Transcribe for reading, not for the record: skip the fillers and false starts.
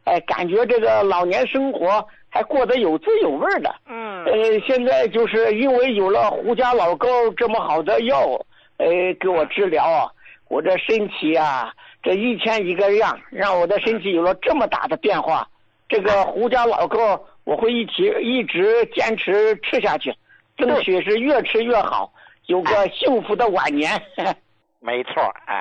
感觉这个老年生活还过得有滋有味的。现在就是因为有了胡家老膏这么好的药，给我治疗啊，我这身体啊，这一天一个样，让我的身体有了这么大的变化。这个胡家老膏我会一直坚持吃下去，争取是越吃越好，有个幸福的晚年。 没错，